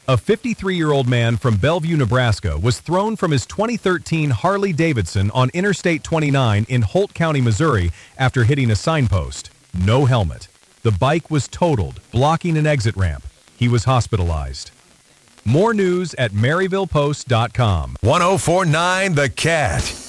A 53-year-old man from Bellevue, Nebraska was thrown from his 2013 Harley-Davidson on Interstate 29 in Holt County, Missouri after hitting a signpost. No helmet. The bike was totaled, blocking an exit ramp. He was hospitalized. More news at MaryvillePost.com. 104.9 The Cat.